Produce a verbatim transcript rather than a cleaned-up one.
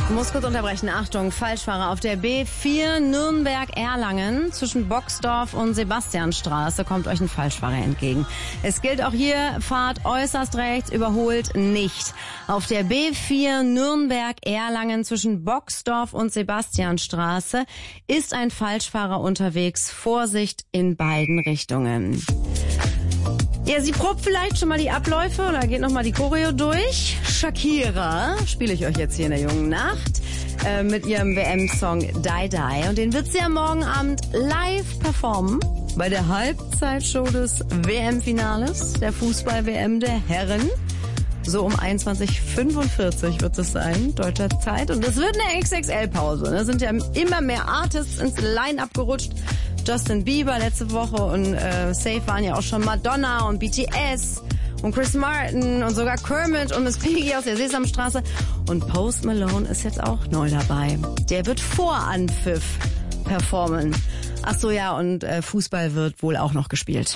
Muss kurz unterbrechen. Achtung, Falschfahrer auf der B vier Nürnberg-Erlangen. Zwischen Boxdorf und Sebastianstraße kommt euch ein Falschfahrer entgegen. Es gilt auch hier, Fahrt äußerst rechts, überholt nicht. Auf der B vier Nürnberg-Erlangen zwischen Boxdorf und Sebastianstraße ist ein Falschfahrer unterwegs. Vorsicht in beiden Richtungen. Ja, sie probt vielleicht schon mal die Abläufe oder geht noch mal die Choreo durch. Shakira spiele ich euch jetzt hier in der jungen Nacht äh, mit ihrem W M-Song Die Die. Und den wird sie am morgen Abend live performen bei der Halbzeitshow des W M-Finales der Fußball-W M der Herren. So um einundzwanzig Uhr fünfundvierzig wird es sein, deutscher Zeit. Und es wird eine X X L-Pause. Da sind ja immer mehr Artists ins Line-Up gerutscht. Justin Bieber letzte Woche und äh, Safe waren ja auch schon Madonna und B T S und Chris Martin und sogar Kermit und Miss Piggy aus der Sesamstraße. Und Post Malone ist jetzt auch neu dabei. Der wird vor Anpfiff performen. Ach so, ja, und äh, Fußball wird wohl auch noch gespielt.